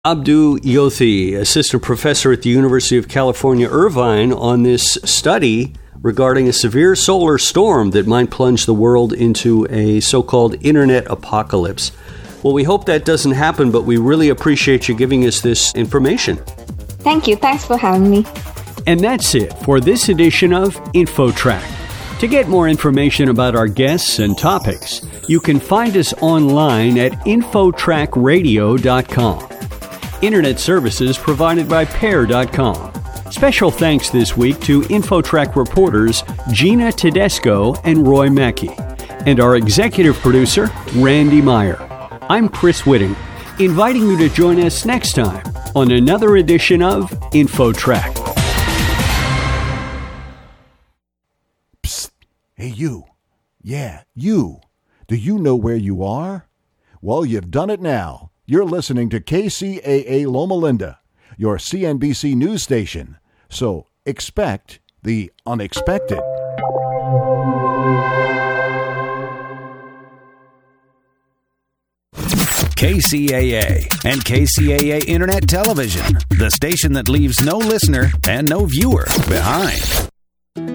Abdu Yothi, assistant professor at the University of California, Irvine, on this study regarding a severe solar storm that might plunge the world into a so-called internet apocalypse. Well, we hope that doesn't happen, but we really appreciate you giving us this information. Thank you. Thanks for having me. And that's it for this edition of InfoTrack. To get more information about our guests and topics, you can find us online at infotrackradio.com. Internet services provided by Pair.com. Special thanks this week to InfoTrack reporters Gina Tedesco and Roy Mackey, and our executive producer, Randy Meyer. I'm Chris Whitting, inviting you to join us next time on another edition of InfoTrack. Psst. Hey, you. Yeah, you. Do you know where you are? Well, you've done it now. You're listening to KCAA Loma Linda, your CNBC news station. So expect the unexpected. KCAA and KCAA Internet Television, the station that leaves no listener and no viewer behind.